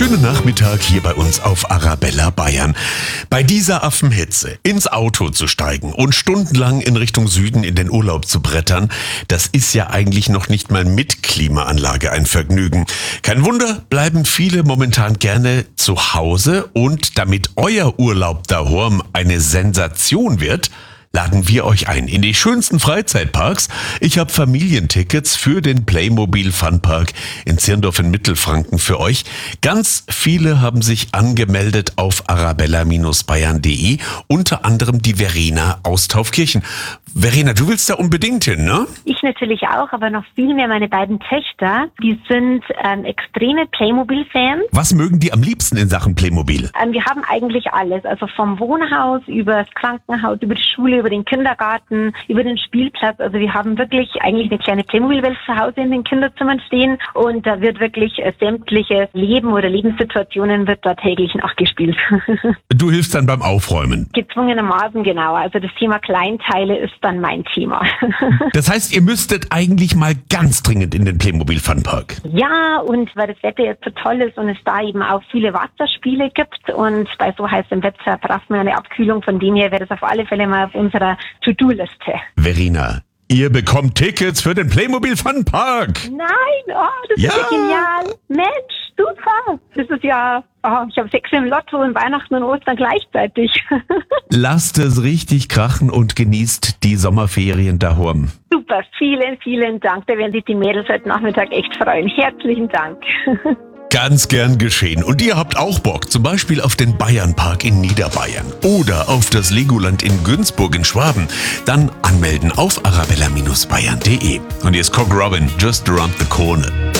Schönen Nachmittag hier bei uns auf Arabella Bayern. Bei dieser Affenhitze ins Auto zu steigen und stundenlang in Richtung Süden in den Urlaub zu brettern, das ist ja eigentlich noch nicht mal mit Klimaanlage ein Vergnügen. Kein Wunder, bleiben viele momentan gerne zu Hause, und damit euer Urlaub daheim eine Sensation wird, laden wir euch ein in die schönsten Freizeitparks. Ich habe Familientickets für den Playmobil Funpark in Zirndorf in Mittelfranken für euch. Ganz viele haben sich angemeldet auf arabella-bayern.de, unter anderem die Verena aus Taufkirchen. Verena, du willst da unbedingt hin, ne? Ich natürlich auch, aber noch viel mehr meine beiden Töchter. Die sind extreme Playmobil-Fans. Was mögen die am liebsten in Sachen Playmobil? Wir haben eigentlich alles, also vom Wohnhaus über das Krankenhaus, über die Schule, über den Kindergarten, über den Spielplatz. Also wir haben wirklich eigentlich eine kleine Playmobil-Welt zu Hause in den Kinderzimmern stehen, und da wird wirklich sämtliche Leben oder Lebenssituationen wird da täglich nachgespielt. Du hilfst dann beim Aufräumen. Gezwungenermaßen, genau. Also das Thema Kleinteile ist dann mein Thema. Das heißt, ihr müsstet eigentlich mal ganz dringend in den Playmobil Funpark. Ja, und weil das Wetter jetzt so toll ist und es da eben auch viele Wasserspiele gibt und bei so heißem Wetter braucht man eine Abkühlung, von dem her wäre das auf alle Fälle mal auf unserer To-Do-Liste. Verena, ihr bekommt Tickets für den Playmobil Funpark. Nein, das ist ja genial. Mensch, super. Das ist ja, ich habe 6 im Lotto und Weihnachten und Ostern gleichzeitig. Lasst es richtig krachen und genießt die Sommerferien daheim. Super, vielen, vielen Dank. Da werden sich die Mädels heute Nachmittag echt freuen. Herzlichen Dank. Ganz gern geschehen. Und ihr habt auch Bock, zum Beispiel auf den Bayernpark in Niederbayern oder auf das Legoland in Günzburg in Schwaben, dann anmelden auf arabella-bayern.de. Und hier ist Cock Robin, Just Around the Corner.